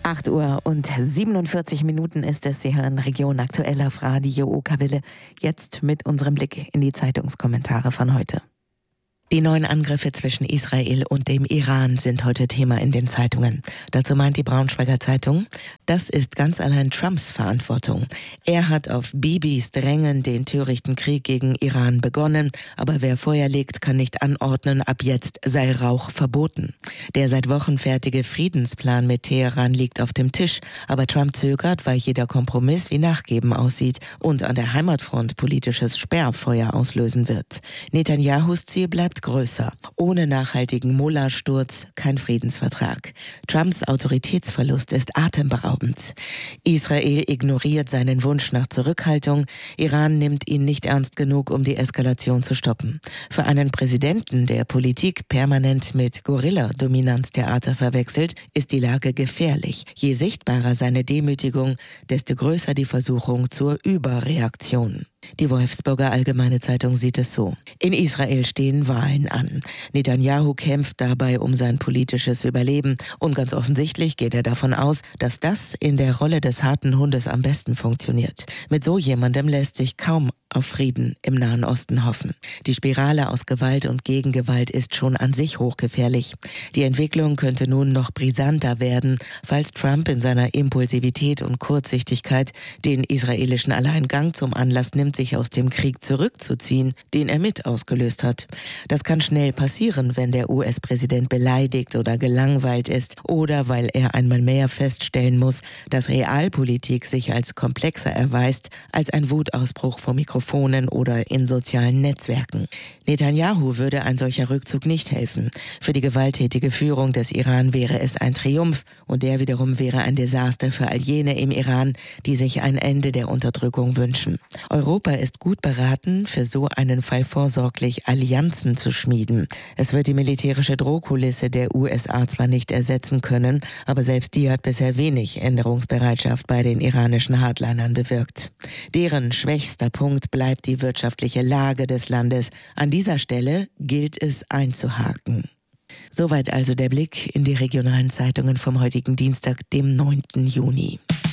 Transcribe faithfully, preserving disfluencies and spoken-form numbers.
acht Uhr und siebenundvierzig Minuten ist es. Sie hören Region Aktuell auf Radio Okawelle. Jetzt mit unserem Blick in die Zeitungskommentare von heute. Die neuen Angriffe zwischen Israel und dem Iran sind heute Thema in den Zeitungen. Dazu meint die Braunschweiger Zeitung, das ist ganz allein Trumps Verantwortung. Er hat auf Bibis Drängen den törichten Krieg gegen Iran begonnen, aber wer Feuer legt, kann nicht anordnen, ab jetzt sei Rauch verboten. Der seit Wochen fertige Friedensplan mit Teheran liegt auf dem Tisch, aber Trump zögert, weil jeder Kompromiss wie Nachgeben aussieht und an der Heimatfront politisches Sperrfeuer auslösen wird. Netanyahus Ziel bleibt größer. Ohne nachhaltigen Mullah-Sturz kein Friedensvertrag. Trumps Autoritätsverlust ist atemberaubend. Israel ignoriert seinen Wunsch nach Zurückhaltung. Iran nimmt ihn nicht ernst genug, um die Eskalation zu stoppen. Für einen Präsidenten, der Politik permanent mit Gorilla-Dominanztheater verwechselt, ist die Lage gefährlich. Je sichtbarer seine Demütigung, desto größer die Versuchung zur Überreaktion. Die Wolfsburger Allgemeine Zeitung sieht es so. In Israel stehen Wahlen an. Netanyahu kämpft dabei um sein politisches Überleben und ganz offensichtlich geht er davon aus, dass das in der Rolle des harten Hundes am besten funktioniert. Mit so jemandem lässt sich kaum auf Frieden im Nahen Osten hoffen. Die Spirale aus Gewalt und Gegengewalt ist schon an sich hochgefährlich. Die Entwicklung könnte nun noch brisanter werden, falls Trump in seiner Impulsivität und Kurzsichtigkeit den israelischen Alleingang zum Anlass nimmt, sich aus dem Krieg zurückzuziehen, den er mit ausgelöst hat. Das kann schnell passieren, wenn der U S-Präsident beleidigt oder gelangweilt ist oder weil er einmal mehr feststellen muss, dass Realpolitik sich als komplexer erweist als ein Wutausbruch vor Mikrofonen oder in sozialen Netzwerken. Netanyahu würde ein solcher Rückzug nicht helfen. Für die gewalttätige Führung des Iran wäre es ein Triumph und der wiederum wäre ein Desaster für all jene im Iran, die sich ein Ende der Unterdrückung wünschen. Europa ist gut beraten, für so einen Fall vorsorglich Allianzen zu schmieden. Es wird die militärische Drohkulisse der U S A zwar nicht ersetzen können, aber selbst die hat bisher wenig Änderungsbereitschaft bei den iranischen Hardlinern bewirkt. Deren schwächster Punkt bleibt die wirtschaftliche Lage des Landes. An dieser Stelle gilt es einzuhaken. Soweit also der Blick in die regionalen Zeitungen vom heutigen Dienstag, dem neunten Juni.